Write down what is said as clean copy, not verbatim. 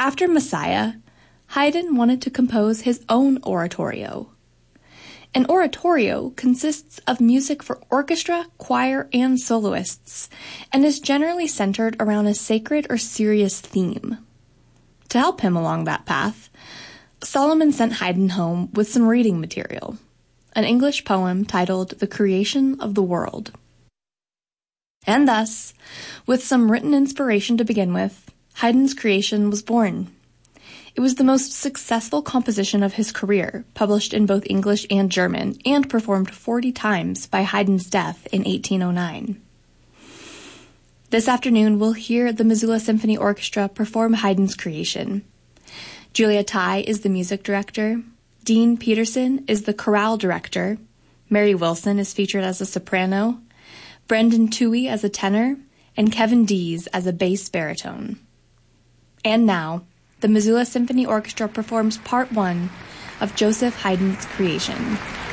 After Messiah, Haydn wanted to compose his own oratorio. An oratorio consists of music for orchestra, choir, and soloists, and is generally centered around a sacred or serious theme. To help him along that path, Solomon sent Haydn home with some reading material, an English poem titled The Creation of the World. And thus, with some written inspiration to begin with, Haydn's creation was born. It was the most successful composition of his career, published in both English and German, and performed 40 times by Haydn's death in 1809. This afternoon, we'll hear the Missoula Symphony Orchestra perform Haydn's creation. Julia Tai is the music director, Dean Peterson is the chorale director, Mary Wilson is featured as a soprano, Brendan Toohey as a tenor, and Kevin Dees as a bass baritone. And now, the Missoula Symphony Orchestra performs Part 1 of Joseph Haydn's creation.